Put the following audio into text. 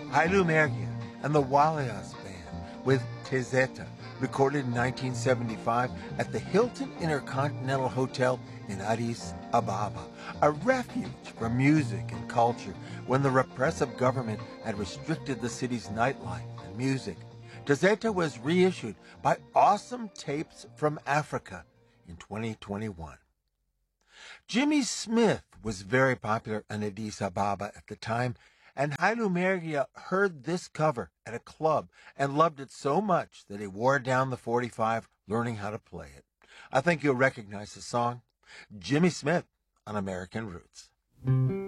Hailu Mergia and the Walias Band with Tezeta, recorded in 1975 at the Hilton Intercontinental Hotel in Addis Ababa, a refuge for music and culture when the repressive government had restricted the city's nightlife and music. Tezeta was reissued by Awesome Tapes from Africa in 2021. Jimmy Smith was very popular in Addis Ababa at the time, and Hailu Mergia heard this cover at a club and loved it so much that he wore down the 45 learning how to play it. I think you'll recognize the song, Jimmy Smith on American Roots.